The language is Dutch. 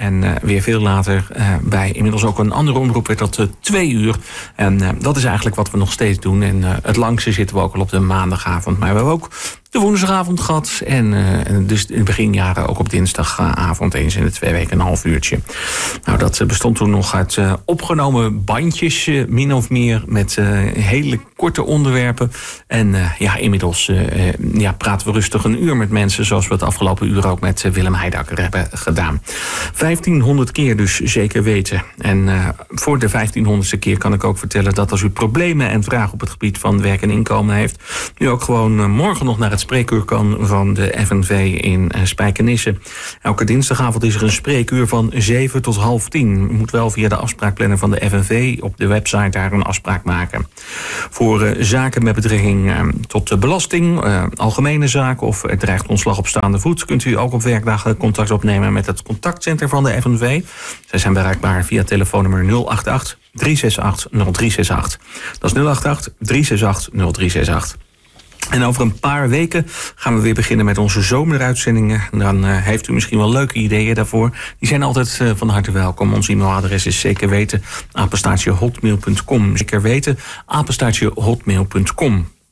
En weer veel later bij inmiddels ook een andere omroep werd dat 2 uur. En dat is eigenlijk wat we nog steeds doen. En het langste zitten we ook al op de maandagavond. Maar we hebben ook de woensdagavond gehad. En dus in de beginjaren ook op dinsdagavond eens in de 2 weken een half uurtje. Nou, dat bestond toen nog uit opgenomen bandjes, min of meer, met hele korte onderwerpen. En inmiddels praten we rustig een uur met mensen, zoals we het afgelopen uur ook met Willem Heidakker hebben gedaan. 1500 keer dus zeker weten. En voor de 1500ste keer kan ik ook vertellen dat als u problemen en vragen op het gebied van werk en inkomen heeft, u ook gewoon morgen nog naar het spreekuur kan van de FNV in Spijkenisse. Elke dinsdagavond is er een spreekuur van 7 tot 9:30. U moet wel via de afspraakplanner van de FNV op de website daar een afspraak maken. Voor zaken met betrekking tot de belasting, algemene zaken of er dreigt ontslag op staande voet, kunt u ook op werkdagen contact opnemen met het contactcenter van de FNV. Zij zijn bereikbaar via telefoonnummer 088 368 0368. Dat is 088 368 0368. En over een paar weken gaan we weer beginnen met onze zomeruitzendingen. Dan heeft u misschien wel leuke ideeën daarvoor. Die zijn altijd van harte welkom. Ons e-mailadres is zekerweten @hotmail.com. Zekerweten @hotmail.com.